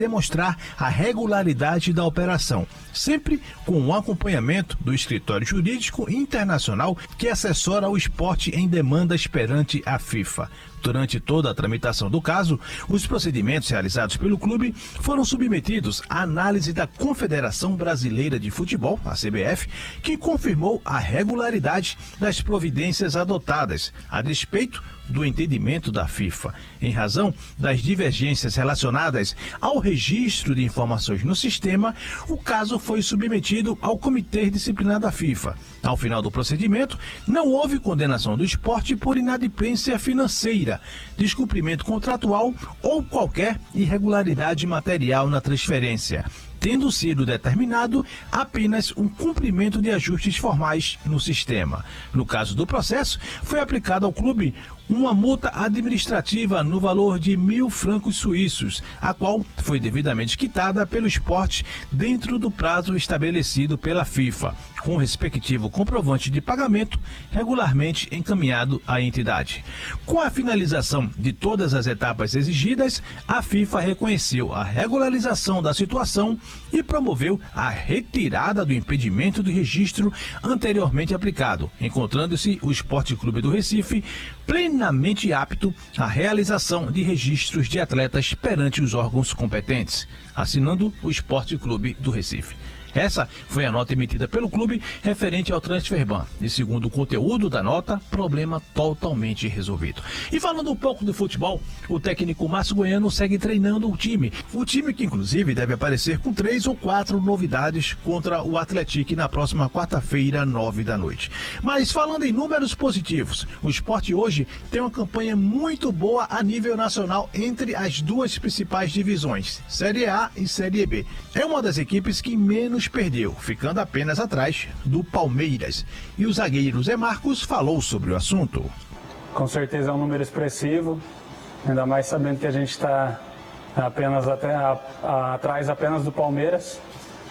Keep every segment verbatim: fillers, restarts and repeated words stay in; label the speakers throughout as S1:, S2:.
S1: demonstrar a regularidade da operação, sempre com o acompanhamento do Escritório Jurídico Internacional que assessora o esporte em demandas perante a FIFA. Durante toda a tramitação do caso, os procedimentos realizados pelo clube foram submetidos à análise da Confederação Brasileira de Futebol, a C B F, que confirmou a regularidade das providências adotadas, a despeito do entendimento da FIFA. Em razão das divergências relacionadas ao registro de informações no sistema, o caso foi submetido ao Comitê Disciplinar da FIFA. Ao final do procedimento, não houve condenação do esporte por inadimplência financeira, descumprimento contratual ou qualquer irregularidade material na transferência, tendo sido determinado apenas um cumprimento de ajustes formais no sistema. No caso do processo, foi aplicado ao clube uma multa administrativa no valor de mil francos suíços, a qual foi devidamente quitada pelo esporte dentro do prazo estabelecido pela FIFA, com o respectivo comprovante de pagamento regularmente encaminhado à entidade. Com a finalização de todas as etapas exigidas, a FIFA reconheceu a regularização da situação e promoveu a retirada do impedimento do registro anteriormente aplicado, encontrando-se o Esporte Clube do Recife plenamente apto à realização de registros de atletas perante os órgãos competentes, assinando o Esporte Clube do Recife. Essa foi a nota emitida pelo clube referente ao transfer ban. E segundo o conteúdo da nota, problema totalmente resolvido. E falando um pouco do futebol, o técnico Márcio Goiano segue treinando o time. O time que inclusive deve aparecer com três ou quatro novidades contra o Atlético na próxima quarta-feira, nove da noite. Mas falando em números positivos, o Sport hoje tem uma campanha muito boa a nível nacional entre as duas principais divisões, Série A e Série B. É uma das equipes que menos perdeu, ficando apenas atrás do Palmeiras. E o zagueiro Zé Marcos falou sobre o assunto.
S2: Com certeza é um número expressivo, ainda mais sabendo que a gente está apenas até a, a, atrás apenas do Palmeiras,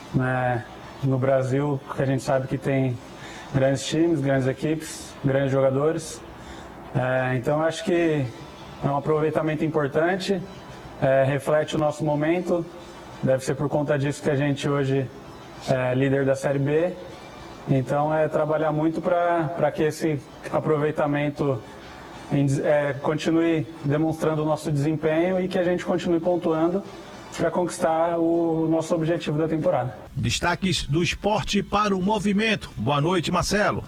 S2: né? No Brasil, que a gente sabe que tem grandes times, grandes equipes, grandes jogadores. É, então acho que é um aproveitamento importante, é, reflete o nosso momento. Deve ser por conta disso que a gente hoje é líder da Série B. Então é trabalhar muito para que esse aproveitamento é, continue demonstrando o nosso desempenho e que a gente continue pontuando para conquistar o nosso objetivo da temporada.
S1: Destaques do esporte para o movimento. Boa noite, Marcelo.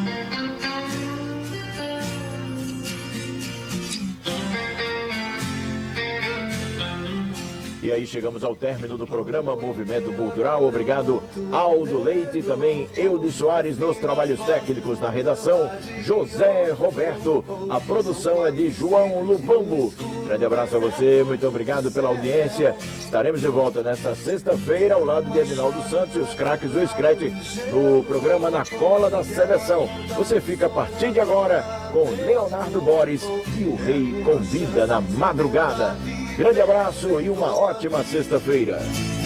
S3: E aí chegamos ao término do programa Movimento Cultural. Obrigado, Aldo Leite, também Eudes Soares nos trabalhos técnicos, na redação, José Roberto. A produção é de João Lubambo. Grande abraço a você, muito obrigado pela audiência. Estaremos de volta nesta sexta-feira ao lado de Edinaldo Santos e os craques do Scratch no programa Na Cola da Seleção. Você fica a partir de agora com Leonardo Boris e o Rei Convida na Madrugada. Grande abraço e uma ótima sexta-feira.